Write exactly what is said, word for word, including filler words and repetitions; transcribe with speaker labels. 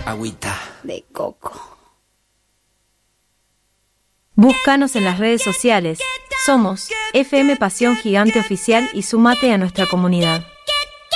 Speaker 1: Agüita
Speaker 2: de coco.
Speaker 3: Búscanos en las redes sociales. Somos F M Pasión Gigante Oficial y sumate a nuestra comunidad.